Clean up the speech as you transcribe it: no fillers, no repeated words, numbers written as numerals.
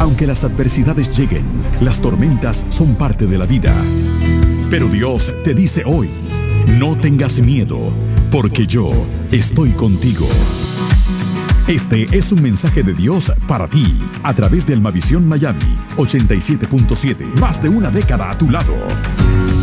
Aunque las adversidades lleguen, las tormentas son parte de la vida. Pero Dios te dice hoy, no tengas miedo, porque yo estoy contigo. Este es un mensaje de Dios para ti, a través de Almavisión Miami 87.7, más de una década a tu lado.